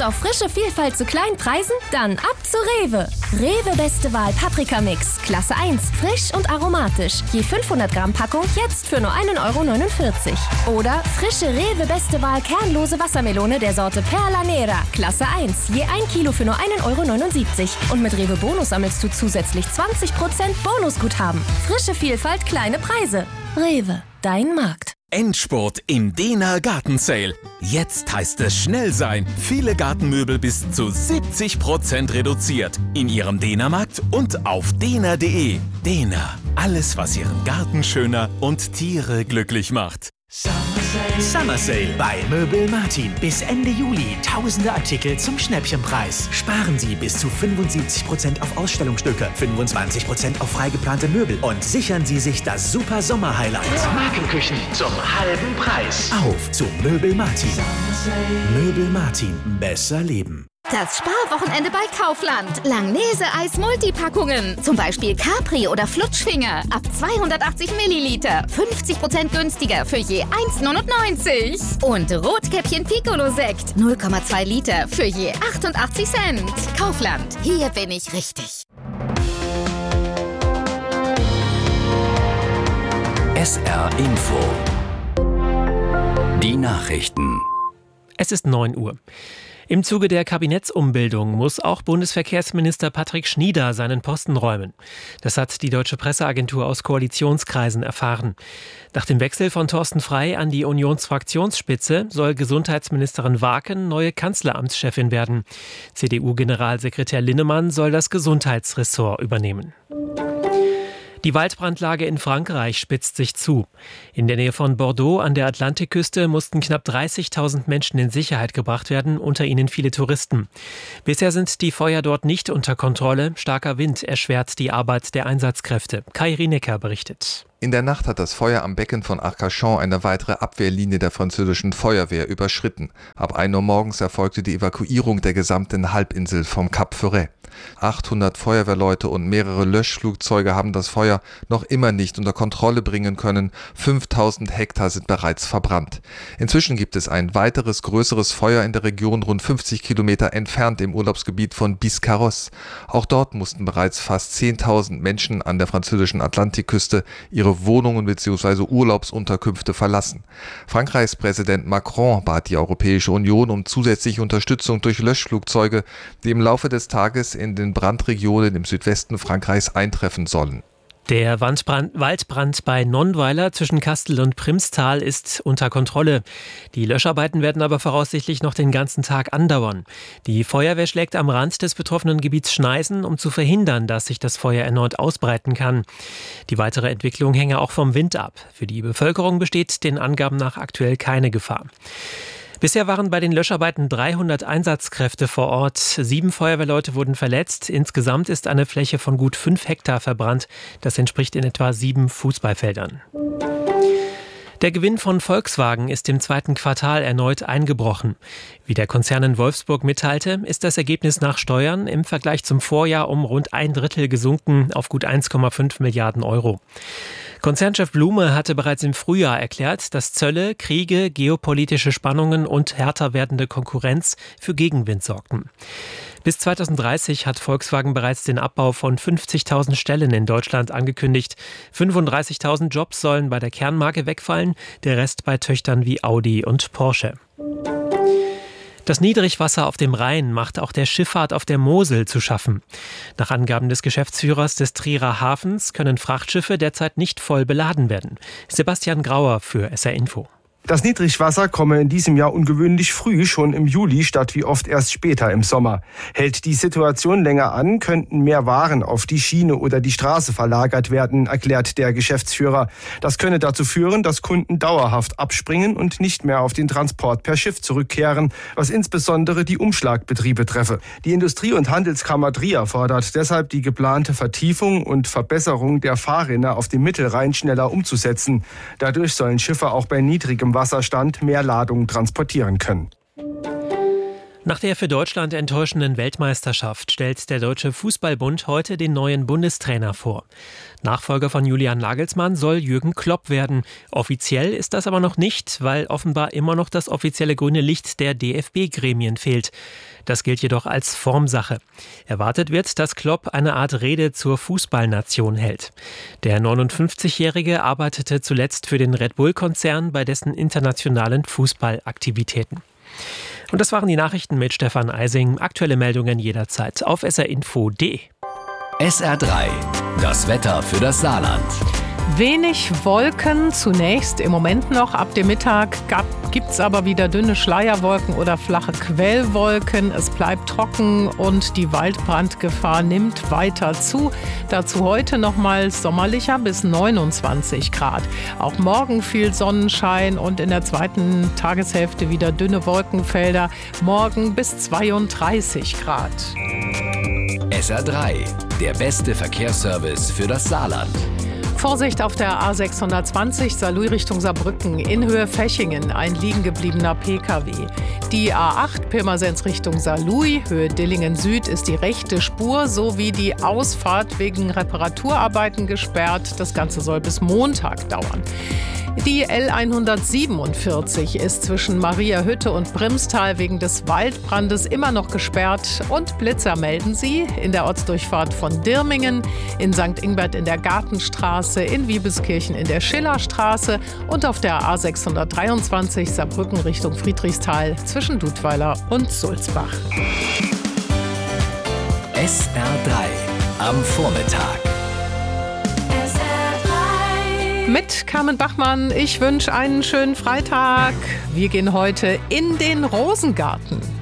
auf frische Vielfalt zu kleinen Preisen? Dann ab zu Rewe. Rewe Beste Wahl Paprika-Mix, Klasse 1, frisch und aromatisch. Je 500 Gramm Packung jetzt für nur 1,49 €. Oder frische Rewe Beste Wahl kernlose Wassermelone der Sorte Perla Nera, Klasse 1, je 1 Kilo für nur 1,79 €. Und mit Rewe Bonus sammelst du zusätzlich 20% Bonusguthaben. Frische Vielfalt, kleine Preise. Rewe, dein Markt. Endspurt im Dehner Gartensale. Jetzt heißt es schnell sein. Viele Gartenmöbel bis zu 70% reduziert. In Ihrem Dehnermarkt und auf dehner.de. Dehner. Alles, was Ihren Garten schöner und Tiere glücklich macht. Summer Sale bei Möbel Martin. Bis Ende Juli tausende Artikel zum Schnäppchenpreis. Sparen Sie bis zu 75% auf Ausstellungsstücke, 25% auf frei geplante Möbel und sichern Sie sich das super Sommer-Highlight. Markenküchen zum halben Preis. Auf zu Möbel Martin. Möbel Martin. Besser leben. Das Sparwochenende bei Kaufland. Langnese-Eis Multipackungen. Zum Beispiel Capri oder Flutschfinger. Ab 280 Milliliter. 50% günstiger für je 1,99 €. Und Rotkäppchen Piccolo-Sekt. 0,2 Liter für je 88 Cent. Kaufland. Hier bin ich richtig. SR Info. Die Nachrichten. Es ist 9 Uhr. Im Zuge der Kabinettsumbildung muss auch Bundesverkehrsminister Patrick Schnieder seinen Posten räumen. Das hat die Deutsche Presseagentur aus Koalitionskreisen erfahren. Nach dem Wechsel von Thorsten Frey an die Unionsfraktionsspitze soll Gesundheitsministerin Waken neue Kanzleramtschefin werden. CDU-Generalsekretär Linnemann soll das Gesundheitsressort übernehmen. Die Waldbrandlage in Frankreich spitzt sich zu. In der Nähe von Bordeaux an der Atlantikküste mussten knapp 30.000 Menschen in Sicherheit gebracht werden, unter ihnen viele Touristen. Bisher sind die Feuer dort nicht unter Kontrolle. Starker Wind erschwert die Arbeit der Einsatzkräfte. Kai Rienecker berichtet. In der Nacht hat das Feuer am Becken von Arcachon eine weitere Abwehrlinie der französischen Feuerwehr überschritten. Ab 1 Uhr morgens erfolgte die Evakuierung der gesamten Halbinsel vom Cap Ferret. 800 Feuerwehrleute und mehrere Löschflugzeuge haben das Feuer noch immer nicht unter Kontrolle bringen können. 5000 Hektar sind bereits verbrannt. Inzwischen gibt es ein weiteres größeres Feuer in der Region rund 50 Kilometer entfernt im Urlaubsgebiet von Biscarrosse. Auch dort mussten bereits fast 10.000 Menschen an der französischen Atlantikküste ihre Wohnungen bzw. Urlaubsunterkünfte verlassen. Frankreichs Präsident Macron bat die Europäische Union um zusätzliche Unterstützung durch Löschflugzeuge, die im Laufe des Tages in den Brandregionen im Südwesten Frankreichs eintreffen sollen. Der Waldbrand bei Nonnweiler zwischen Kastel und Primstal ist unter Kontrolle. Die Löscharbeiten werden aber voraussichtlich noch den ganzen Tag andauern. Die Feuerwehr schlägt am Rand des betroffenen Gebiets Schneisen, um zu verhindern, dass sich das Feuer erneut ausbreiten kann. Die weitere Entwicklung hänge auch vom Wind ab. Für die Bevölkerung besteht den Angaben nach aktuell keine Gefahr. Bisher waren bei den Löscharbeiten 300 Einsatzkräfte vor Ort. 7 Feuerwehrleute wurden verletzt. Insgesamt ist eine Fläche von gut 5 Hektar verbrannt. Das entspricht in etwa 7 Fußballfeldern. Der Gewinn von Volkswagen ist im zweiten Quartal erneut eingebrochen. Wie der Konzern in Wolfsburg mitteilte, ist das Ergebnis nach Steuern im Vergleich zum Vorjahr um rund 1/3 gesunken auf gut 1,5 Milliarden Euro. Konzernchef Blume hatte bereits im Frühjahr erklärt, dass Zölle, Kriege, geopolitische Spannungen und härter werdende Konkurrenz für Gegenwind sorgten. Bis 2030 hat Volkswagen bereits den Abbau von 50.000 Stellen in Deutschland angekündigt. 35.000 Jobs sollen bei der Kernmarke wegfallen, der Rest bei Töchtern wie Audi und Porsche. Das Niedrigwasser auf dem Rhein macht auch der Schifffahrt auf der Mosel zu schaffen. Nach Angaben des Geschäftsführers des Trierer Hafens können Frachtschiffe derzeit nicht voll beladen werden. Sebastian Grauer für SR Info. Das Niedrigwasser komme in diesem Jahr ungewöhnlich früh, schon im Juli, statt wie oft erst später im Sommer. Hält die Situation länger an, könnten mehr Waren auf die Schiene oder die Straße verlagert werden, erklärt der Geschäftsführer. Das könne dazu führen, dass Kunden dauerhaft abspringen und nicht mehr auf den Transport per Schiff zurückkehren, was insbesondere die Umschlagbetriebe treffe. Die Industrie- und Handelskammer Trier fordert deshalb, die geplante Vertiefung und Verbesserung der Fahrrinne auf dem Mittelrhein schneller umzusetzen. Dadurch sollen Schiffe auch bei niedrigem Wasserstand mehr Ladungen transportieren können. Nach der für Deutschland enttäuschenden Weltmeisterschaft stellt der Deutsche Fußballbund heute den neuen Bundestrainer vor. Nachfolger von Julian Nagelsmann soll Jürgen Klopp werden. Offiziell ist das aber noch nicht, weil offenbar immer noch das offizielle grüne Licht der DFB-Gremien fehlt. Das gilt jedoch als Formsache. Erwartet wird, dass Klopp eine Art Rede zur Fußballnation hält. Der 59-Jährige arbeitete zuletzt für den Red Bull-Konzern bei dessen internationalen Fußballaktivitäten. Und das waren die Nachrichten mit Stefan Eising. Aktuelle Meldungen jederzeit auf srinfo.de. SR3, das Wetter für das Saarland. Wenig Wolken zunächst, im Moment noch. Ab dem Mittag gibt es aber wieder dünne Schleierwolken oder flache Quellwolken. Es bleibt trocken und die Waldbrandgefahr nimmt weiter zu. Dazu heute nochmal sommerlicher bis 29 Grad. Auch morgen viel Sonnenschein und in der zweiten Tageshälfte wieder dünne Wolkenfelder. Morgen bis 32 Grad. SR3, der beste Verkehrsservice für das Saarland. Vorsicht auf der A620 Saarlouis Richtung Saarbrücken, in Höhe Fechingen, ein liegen gebliebener Pkw. Die A8 Pirmasens Richtung Saarlouis, Höhe Dillingen Süd, ist die rechte Spur sowie die Ausfahrt wegen Reparaturarbeiten gesperrt. Das Ganze soll bis Montag dauern. Die L147 ist zwischen Mariahütte und Brimstal wegen des Waldbrandes immer noch gesperrt. Und Blitzer melden sie in der Ortsdurchfahrt von Dirmingen, in St. Ingbert in der Gartenstraße, in Wiebelskirchen in der Schillerstraße und auf der A623 Saarbrücken Richtung Friedrichsthal zwischen Dudweiler und Sulzbach. SR3 am Vormittag. Mit Carmen Bachmann, ich wünsche einen schönen Freitag. Wir gehen heute in den Rosengarten.